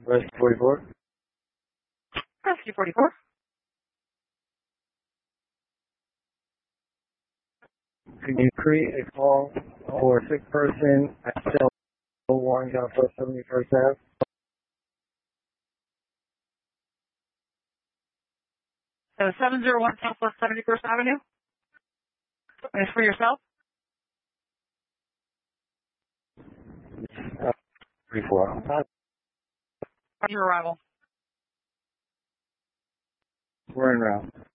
Rescue 44. Rescue 44. Can you create a call for a sick person at cell 1 Southwest 71st Ave? So 701 Southwest 71st Avenue? And it's for yourself? 34. Your arrival. We're en route.